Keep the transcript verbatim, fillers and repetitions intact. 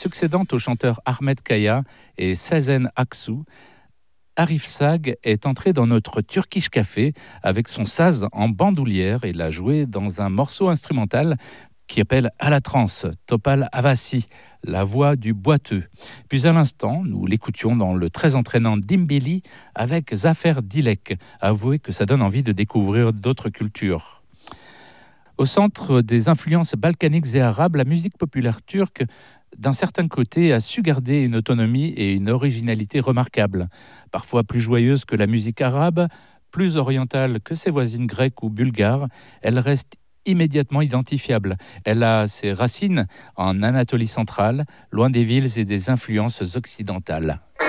Succédant au chanteur Ahmed Kaya et Sezen Aksu, Arif Sag est entré dans notre Turkish Café avec son saz en bandoulière et l'a joué dans un morceau instrumental qui appelle à la trance, Topal Havasi, la voix du boiteux. Puis à l'instant, nous l'écoutions dans le très entraînant Dimbili avec Zafer Dilek. Avouez que ça donne envie de découvrir d'autres cultures. Au centre des influences balkaniques et arabes, la musique populaire turque, d'un certain côté, a su garder une autonomie et une originalité remarquables. Parfois plus joyeuse que la musique arabe, plus orientale que ses voisines grecques ou bulgares, elle reste immédiatement identifiable. Elle a ses racines en Anatolie centrale, loin des villes et des influences occidentales.